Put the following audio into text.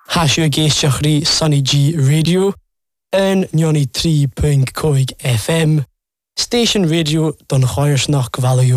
Hasio géisteachrí Sunny G Radio en 93.5 FM. Station Radio don Choirsnach Valú.